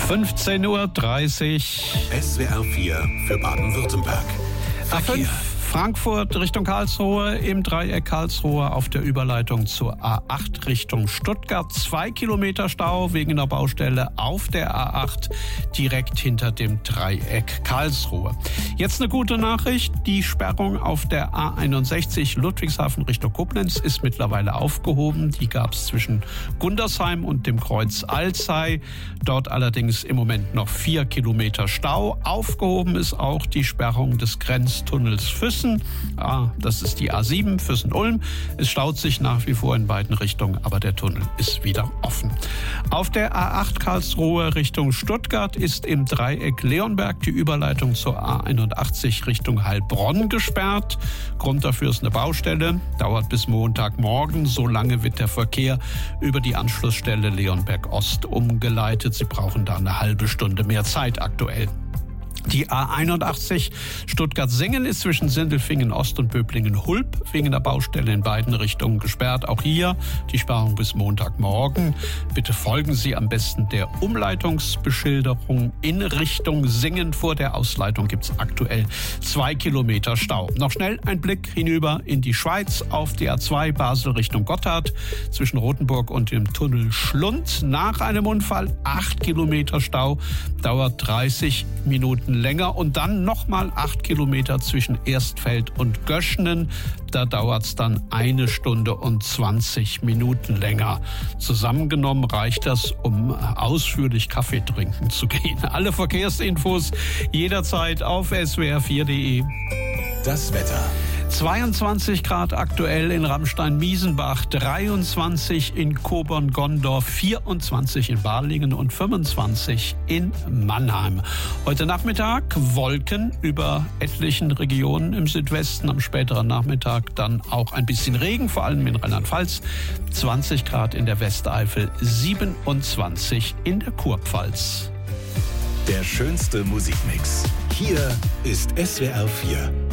15:30 Uhr. SWR 4 für Baden-Württemberg. A5 Frankfurt Richtung Karlsruhe, im Dreieck Karlsruhe auf der Überleitung zur A8 Richtung Stuttgart. 2 Kilometer Stau wegen einer Baustelle auf der A8 direkt hinter dem Dreieck Karlsruhe. Jetzt eine gute Nachricht. Die Sperrung auf der A61 Ludwigshafen Richtung Koblenz ist mittlerweile aufgehoben. Die gab es zwischen Gundersheim und dem Kreuz Alzey. Dort allerdings im Moment noch 4 Kilometer Stau. Aufgehoben ist auch die Sperrung des Grenztunnels Füssen. Das ist die A7 Füssen-Ulm. Es staut sich nach wie vor in beiden Richtungen, aber der Tunnel ist wieder offen. Auf der A8 Karlsruhe Richtung Stuttgart ist im Dreieck Leonberg die Überleitung zur A81 Richtung Heilbronn gesperrt. Grund dafür ist eine Baustelle, dauert bis Montagmorgen. So lange wird der Verkehr über die Anschlussstelle Leonberg Ost umgeleitet. Sie brauchen da eine halbe Stunde mehr Zeit aktuell. Die A81 Stuttgart-Singen ist zwischen Sindelfingen Ost und Böblingen-Hulb wegen der Baustelle in beiden Richtungen gesperrt. Auch hier die Sperrung bis Montagmorgen. Bitte folgen Sie am besten der Umleitungsbeschilderung in Richtung Singen. Vor der Ausleitung gibt es aktuell 2 Kilometer Stau. Noch schnell ein Blick hinüber in die Schweiz auf die A2 Basel Richtung Gotthard zwischen Rothenburg und dem Tunnel Schlund. Nach einem Unfall 8 Kilometer Stau, dauert 30 Minuten länger und dann nochmal 8 Kilometer zwischen Erstfeld und Göschenen. Da dauert es dann 1 Stunde und 20 Minuten länger. Zusammengenommen reicht das, um ausführlich Kaffee trinken zu gehen. Alle Verkehrsinfos jederzeit auf swr4.de. Das Wetter. 22 Grad aktuell in Ramstein-Miesenbach, 23 in Kobern-Gondorf, 24 in Balingen und 25 in Mannheim. Heute Nachmittag Wolken über etlichen Regionen im Südwesten, am späteren Nachmittag dann auch ein bisschen Regen, vor allem in Rheinland-Pfalz, 20 Grad in der Westeifel, 27 in der Kurpfalz. Der schönste Musikmix. Hier ist SWR 4.